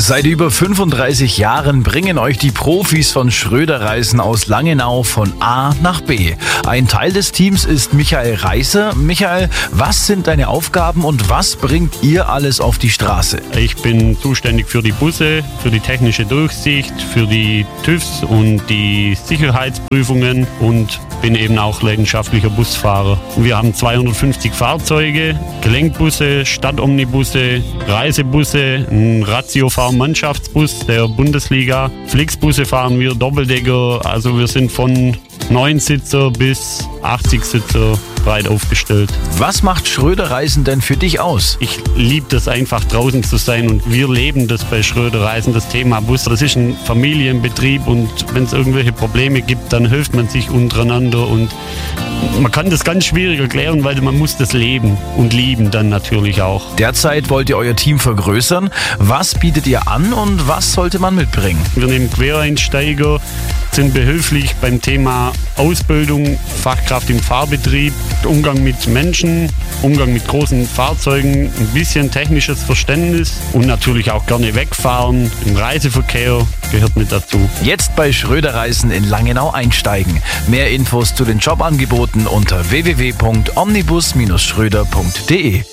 Seit über 35 Jahren bringen euch die Profis von Schröder Reisen aus Langenau von A nach B. Ein Teil des Teams ist Michael Reißer. Michael, was sind deine Aufgaben und was bringt ihr alles auf die Straße? Ich bin zuständig für die Busse, für die technische Durchsicht, für die TÜVs und die Sicherheitsprüfungen und bin eben auch leidenschaftlicher Busfahrer. Wir haben 250 Fahrzeuge, Gelenkbusse, Stadtomnibusse, Reisebusse, ein Ratio-Mannschaftsbus der Bundesliga. Flixbusse fahren wir, Doppeldecker, also wir sind von 9-Sitzer bis 80-Sitzer breit aufgestellt. Was macht Schröder Reisen denn für dich aus? Ich liebe das einfach, draußen zu sein und wir leben das bei Schröder Reisen, das Thema Bus. Das ist ein Familienbetrieb und wenn es irgendwelche Probleme gibt, dann hilft man sich untereinander und man kann das ganz schwierig erklären, weil man muss das leben und lieben dann natürlich auch. Derzeit wollt ihr euer Team vergrößern. Was bietet ihr an und was sollte man mitbringen? Wir nehmen Quereinsteiger, sind behilflich beim Thema Ausbildung, Fachkraft im Fahrbetrieb, Umgang mit Menschen, Umgang mit großen Fahrzeugen, ein bisschen technisches Verständnis und natürlich auch gerne wegfahren. Im Reiseverkehr gehört mit dazu. Jetzt bei Schröder Reisen in Langenau einsteigen. Mehr Infos zu den Jobangeboten unter www.omnibus-schröder.de.